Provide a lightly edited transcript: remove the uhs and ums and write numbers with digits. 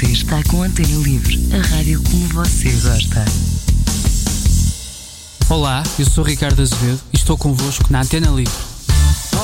Você está com a Antena Livre, a rádio como você gosta. Olá, eu sou Ricardo Azevedo e estou convosco na Antena Livre.